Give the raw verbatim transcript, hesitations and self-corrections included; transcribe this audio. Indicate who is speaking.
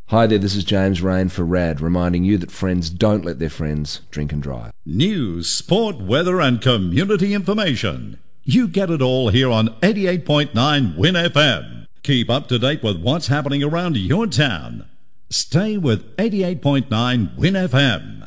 Speaker 1: Hi there, this is James Rain for R A D, reminding you that friends don't let their friends drink and drive.
Speaker 2: News, sport, weather and community information. You get it all here on eighty-eight point nine Win F M. Keep up to date with what's happening around your town. Stay with eighty-eight point nine Win F M.